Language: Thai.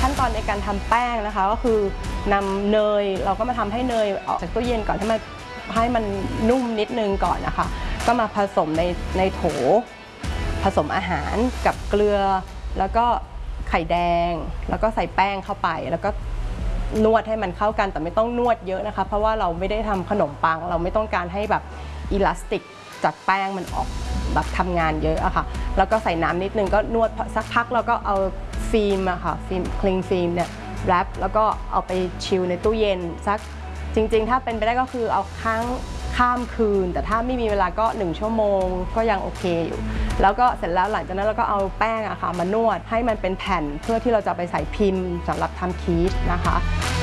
ขั้นตอนในการทำแป้งนะคะก็คือนำเนยเราก็มาทำให้เนยออกจากตู้เย็นก่อนให้มันนุ่มนิดนึงก่อนนะคะก็มาผสมในโถผสมอาหารกับเกลือแล้วก็ไข่แดงแล้วก็ใส่แป้งเข้าไปแล้วก็นวดให้มันเข้ากันแต่ไม่ต้องนวดเยอะนะคะเพราะว่าเราไม่ได้ทำขนมปังเราไม่ต้องการให้แบบอิลาสติกจากแป้งมันออกแบบทำงานเยอะอะค่ะแล้วก็ใส่น้ำนิดนึงก็นวดสักพักแล้วก็เอาฟิล์มอะค่ะฟิล์มคลิงฟิล์มเนี่ยแรปแล้วก็เอาไปชิลในตู้เย็นสักจริงๆถ้าเป็นไปได้ก็คือเอาข้ามคืนแต่ถ้าไม่มีเวลาก็1 ชั่วโมงก็ยังโอเคอยู่แล้วก็เสร็จแล้วหลังจากนั้นเราก็เอาแป้งอะค่ะมานวดให้มันเป็นแผ่นเพื่อที่เราจะไปใส่พิมพ์สำหรับทำคีสนะคะ